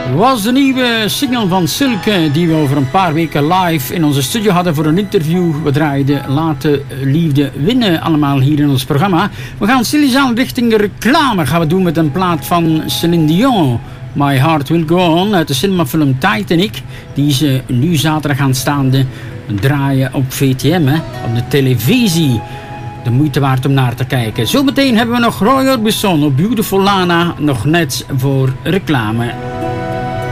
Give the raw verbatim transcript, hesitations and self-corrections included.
Was de nieuwe single van Silke die we over een paar weken live in onze studio hadden voor een interview. We draaiden Late Liefde Winnen allemaal hier in ons programma. We gaan stilletjes richting de reclame. Gaan we doen met een plaat van Céline Dion. My Heart Will Go On uit de cinemafilm Titanic. Die ze nu zaterdag aanstaande draaien op V T M, hè, op de televisie. De moeite waard om naar te kijken. Zometeen hebben we nog Roy Orbison op Beautiful Lana. Nog net voor reclame.